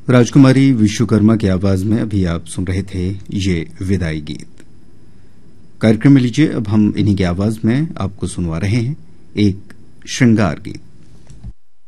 राजकुमारी विश्वकर्मा की आवाज में अभी आप सुन रहे थे ये विदाई गीत। कार्यक्रम में लीजिए अब हम इन्हीं की आवाज में आपको सुनवा रहे हैं एक श्रृंगार गीत।